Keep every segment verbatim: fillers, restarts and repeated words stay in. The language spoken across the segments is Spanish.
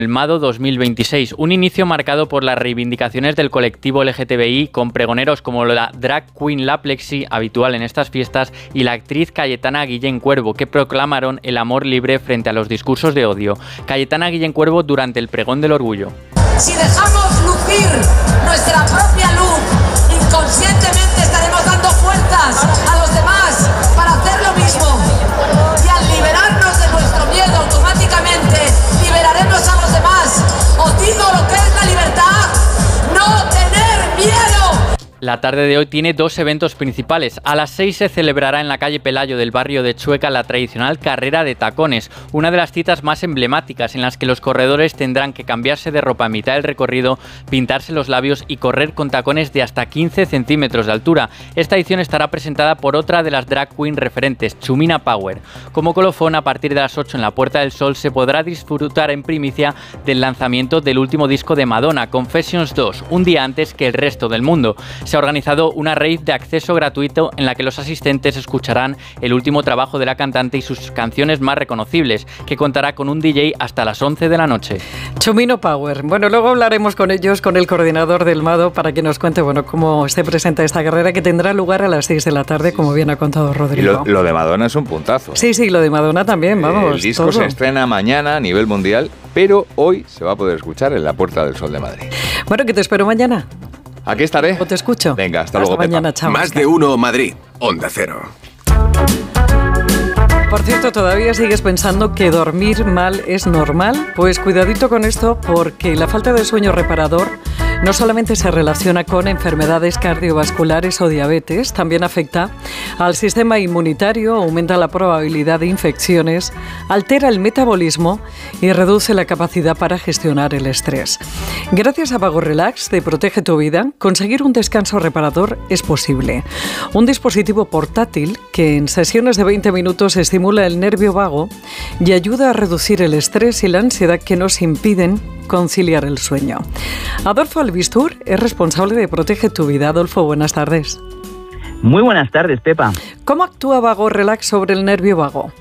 El Mado dos mil veintiséis, un inicio marcado por las reivindicaciones del colectivo L G T B I, con pregoneros como la drag queen Laplexi, habitual en estas fiestas, y la actriz Cayetana Guillén Cuervo, que proclamaron el amor libre frente a los discursos de odio. Cayetana Guillén Cuervo durante el pregón del orgullo. Si dejamos lucir nuestra propia luz, inconscientemente estaremos dando fuerzas a los demás para hacer lo mismo. Y al liberarnos de nuestro miedo automáticamente, liberaremos a los demás. Os digo lo que es la libertad: no tener miedo. La tarde de hoy tiene dos eventos principales. A las seis se celebrará en la calle Pelayo del barrio de Chueca la tradicional carrera de tacones, una de las citas más emblemáticas en las que los corredores tendrán que cambiarse de ropa a mitad del recorrido, pintarse los labios y correr con tacones de hasta quince centímetros de altura. Esta edición estará presentada por otra de las drag queen referentes, Chumina Power. Como colofón, a partir de las ocho en la Puerta del Sol se podrá disfrutar en primicia del lanzamiento del último disco de Madonna, Confessions dos, un día antes que el resto del mundo. Se ha organizado una rave de acceso gratuito en la que los asistentes escucharán el último trabajo de la cantante y sus canciones más reconocibles, que contará con un D J hasta las once de la noche. Chumino Power. Bueno, luego hablaremos con ellos, con el coordinador del Mado, para que nos cuente, bueno, cómo se presenta esta carrera, que tendrá lugar a las seis de la tarde, como bien ha contado Rodrigo. Y lo, lo de Madonna es un puntazo. Sí, sí, lo de Madonna también, vamos. El disco todo. Se estrena mañana a nivel mundial, pero hoy se va a poder escuchar en la Puerta del Sol de Madrid. Bueno, que te espero mañana. Aquí estaré. O te escucho. Venga, hasta, hasta luego, mañana, Pepa. chao. Más de uno Madrid, Onda Cero. Por cierto, ¿todavía sigues pensando que dormir mal es normal? Pues cuidadito con esto, porque la falta de sueño reparador no solamente se relaciona con enfermedades cardiovasculares o diabetes, también afecta al sistema inmunitario, aumenta la probabilidad de infecciones, altera el metabolismo y reduce la capacidad para gestionar el estrés. Gracias a Vago Relax de Protege tu Vida, conseguir un descanso reparador es posible. Un dispositivo portátil que en sesiones de veinte minutos estimula el nervio vago y ayuda a reducir el estrés y la ansiedad que nos impiden conciliar el sueño. Adolfo Albistur es responsable de Protege tu Vida. Adolfo, buenas tardes. Muy buenas tardes, Pepa. ¿Cómo actúa Vago Relax sobre el nervio vago?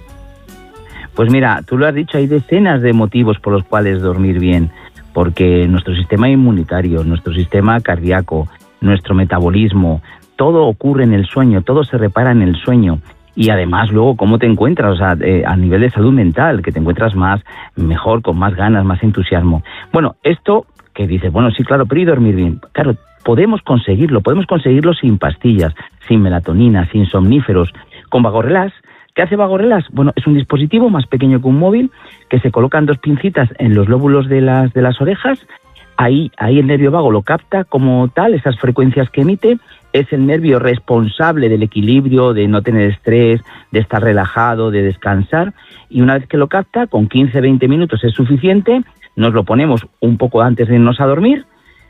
Pues mira, tú lo has dicho, hay decenas de motivos por los cuales dormir bien, porque nuestro sistema inmunitario, nuestro sistema cardíaco, nuestro metabolismo, todo ocurre en el sueño, todo se repara en el sueño. Y además luego cómo te encuentras, o sea, eh, a nivel de salud mental, que te encuentras más, mejor, con más ganas, más entusiasmo. Bueno, esto que dices, bueno, sí, claro, pero ¿y dormir bien? Claro, podemos conseguirlo, podemos conseguirlo sin pastillas, sin melatonina, sin somníferos, con Vago Relax. ¿Qué hace Vago Relax? Bueno, es un dispositivo más pequeño que un móvil, que se colocan dos pincitas en los lóbulos de las, de las orejas. Ahí, ahí el nervio vago lo capta como tal, esas frecuencias que emite. Es el nervio responsable del equilibrio, de no tener estrés, de estar relajado, de descansar. Y una vez que lo capta, con quince a veinte minutos es suficiente. Nos lo ponemos un poco antes de irnos a dormir.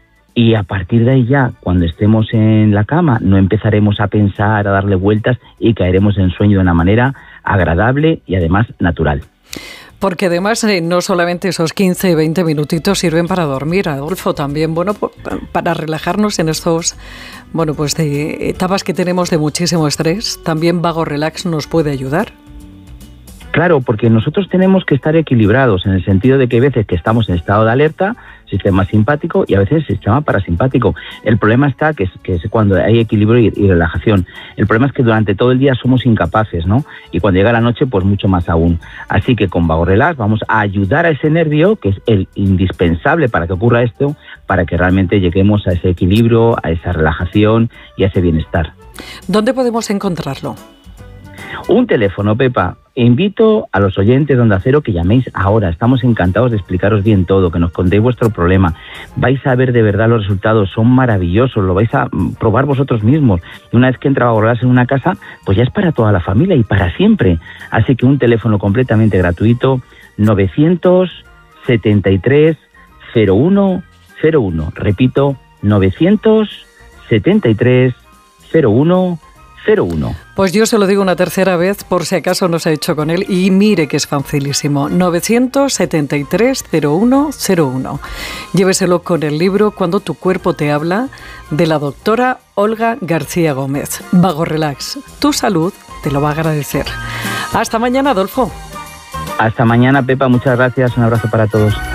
Y a partir de ahí ya, cuando estemos en la cama, no empezaremos a pensar, a darle vueltas y caeremos en sueño de una manera agradable y además natural. Porque además eh, no solamente esos quince, veinte minutitos sirven para dormir, Adolfo, también, bueno, para relajarnos en estos, bueno, pues de etapas que tenemos de muchísimo estrés, también Vago Relax nos puede ayudar. Claro, porque nosotros tenemos que estar equilibrados en el sentido de que hay veces que estamos en estado de alerta, sistema simpático, y a veces sistema parasimpático. El problema está que es, que es cuando hay equilibrio y, y relajación. El problema es que durante todo el día somos incapaces, ¿no? Y cuando llega la noche, pues mucho más aún. Así que con Vago Relax vamos a ayudar a ese nervio, que es el indispensable para que ocurra esto, para que realmente lleguemos a ese equilibrio, a esa relajación y a ese bienestar. ¿Dónde podemos encontrarlo? Un teléfono, Pepa. Invito a los oyentes de Onda Cero que llaméis ahora. Estamos encantados de explicaros bien todo, que nos contéis vuestro problema. Vais a ver de verdad los resultados, son maravillosos, lo vais a probar vosotros mismos. Y una vez que entra Vago Relax en una casa, pues ya es para toda la familia y para siempre. Así que un teléfono completamente gratuito, novecientos setenta y tres cero uno cero uno. Repito, novecientos setenta y tres cero uno cero uno. Pues yo se lo digo una tercera vez por si acaso no se ha hecho con él y mire que es facilísimo. novecientos setenta y tres cero uno cero uno. Lléveselo con el libro Cuando tu cuerpo te habla, de la doctora Olga García Gómez. Vago Relax, tu salud te lo va a agradecer. Hasta mañana, Adolfo. Hasta mañana, Pepa, muchas gracias, un abrazo para todos.